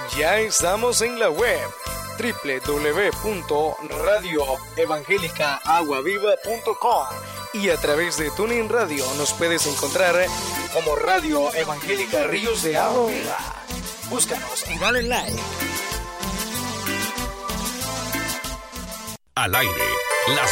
Ya estamos en la web www.radioevangelicaaguaviva.com y a través de TuneIn Radio nos puedes encontrar como Radio Evangélica Ríos de Agua Viva. Búscanos y dale like. Al aire, las